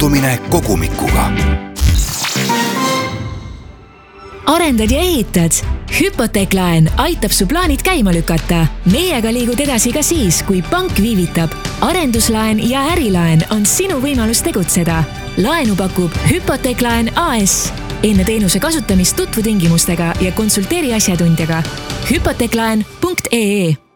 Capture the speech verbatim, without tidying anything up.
suhtumine kogumikuga. Arendad ja ehitad? Hüpoteeklaen aitab su plaanid käima lükata. Meiega liigud edasi ka siis, kui pank viivitab. Arenduslaen ja ärilaen on sinu võimalus tegutseda. Laenu pakub Hüpoteeklaen A S. Enne teenuse kasutamist tutvu tingimustega ja konsulteeri asjatundjaga. hüpoteeklaen punkt ee